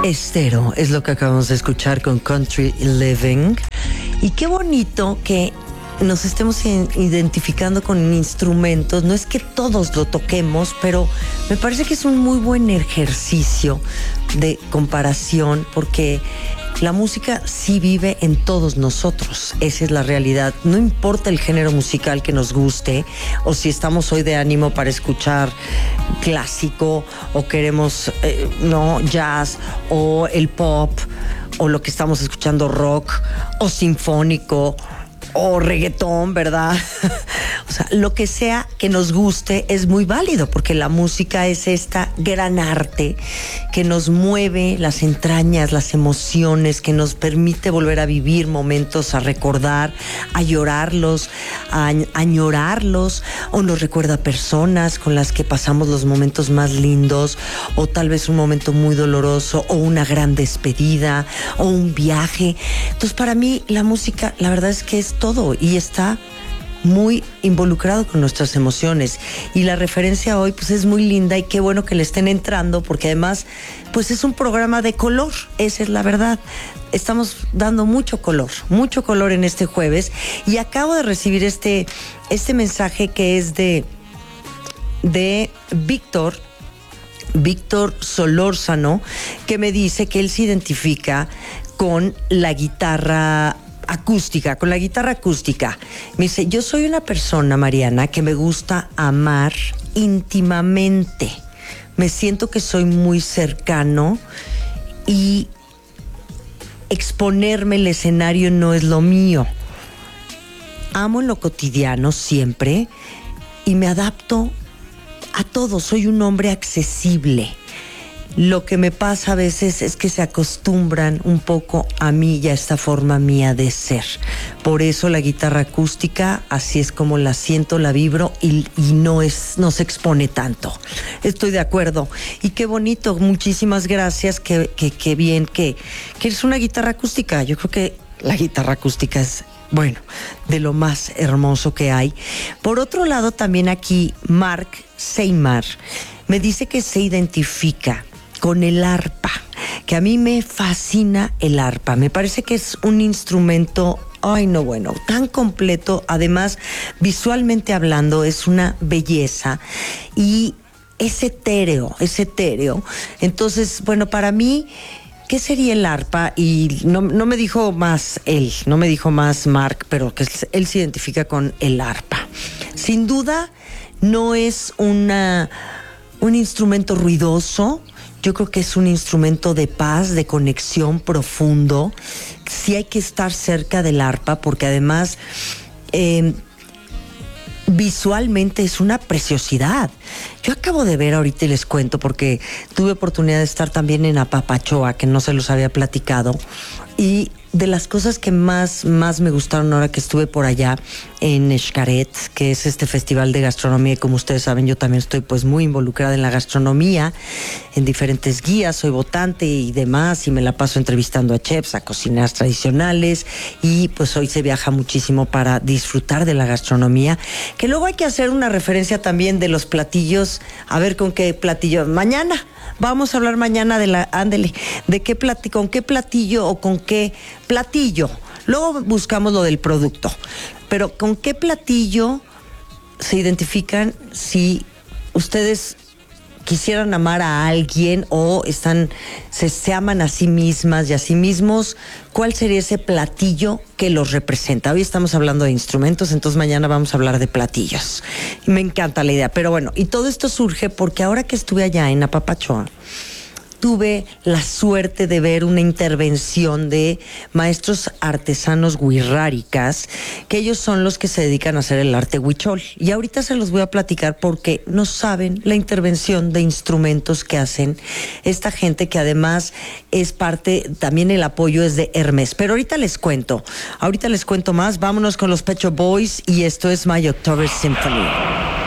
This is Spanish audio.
Estero es lo que acabamos de escuchar con Country Living. Y qué bonito que nos estemos identificando con instrumentos. No es que todos lo toquemos, pero me parece que es un muy buen ejercicio de comparación, porque la música sí vive en todos nosotros. Esa es la realidad. No importa el género musical que nos guste, o si estamos hoy de ánimo para escuchar clásico, o queremos jazz, o el pop, o lo que estamos escuchando rock, o sinfónico, o reggaetón, ¿verdad? O sea, lo que sea que nos guste es muy válido, porque la música es esta gran arte que nos mueve las entrañas, las emociones, que nos permite volver a vivir momentos, a recordar, a llorarlos, a añorarlos, o nos recuerda a personas con las que pasamos los momentos más lindos, o tal vez un momento muy doloroso, o una gran despedida, o un viaje. Entonces, para mí, la música, la verdad es que es todo, y está muy involucrado con nuestras emociones. Y la referencia hoy pues es muy linda, y qué bueno que le estén entrando, porque además pues es un programa de color. Esa es la verdad. Estamos dando mucho color en este jueves, y acabo de recibir este mensaje que es de Víctor Solórzano, que me dice que él se identifica con la guitarra acústica. Me dice: yo soy una persona, Mariana, que me gusta amar íntimamente. Me siento que soy muy cercano, y exponerme el escenario no es lo mío. Amo en lo cotidiano siempre, y me adapto a todo. Soy un hombre accesible. Lo que me pasa a veces es que se acostumbran un poco a mí y a esta forma mía de ser. Por eso la guitarra acústica, así es como la siento, la vibro, y no se expone tanto. Estoy de acuerdo. Y qué bonito, muchísimas gracias, qué bien que eres una guitarra acústica. Yo creo que la guitarra acústica es, bueno, de lo más hermoso que hay. Por otro lado, también aquí Mark Seymar me dice que se identifica con el arpa, que a mí me fascina el arpa. Me parece que es un instrumento, tan completo. Además, visualmente hablando, es una belleza, y es etéreo. Entonces, bueno, para mí, ¿qué sería el arpa? Y no me dijo más Mark, pero que él se identifica con el arpa. Sin duda, no es un instrumento ruidoso. Yo creo que es un instrumento de paz, de conexión profundo. Sí hay que estar cerca del arpa, porque además visualmente es una preciosidad. Yo acabo de ver ahorita, y les cuento, porque tuve oportunidad de estar también en Apapachoa, que no se los había platicado, y de las cosas que más me gustaron ahora que estuve por allá en Xcaret, que es este festival de gastronomía, y como ustedes saben, yo también estoy pues muy involucrada en la gastronomía, en diferentes guías, soy votante y demás, y me la paso entrevistando a chefs, a cocineras tradicionales, y pues hoy se viaja muchísimo para disfrutar de la gastronomía, que luego hay que hacer una referencia también de los platillos, a ver con qué platillo, mañana. Vamos a hablar mañana con qué platillo o con qué platillo. Luego buscamos lo del producto. Pero con qué platillo se identifican, si ustedes quisieran amar a alguien, o se aman a sí mismas y a sí mismos. ¿Cuál sería ese platillo que los representa? Hoy estamos hablando de instrumentos, entonces mañana vamos a hablar de platillos. Me encanta la idea, pero bueno, y todo esto surge porque ahora que estuve allá en Apapachoa, tuve la suerte de ver una intervención de maestros artesanos huirráricas, que ellos son los que se dedican a hacer el arte huichol. Y ahorita se los voy a platicar, porque no saben la intervención de instrumentos que hacen esta gente, que además es parte, también el apoyo es de Hermes. Pero ahorita les cuento más. Vámonos con los Pet Shop Boys, y esto es My October Symphony.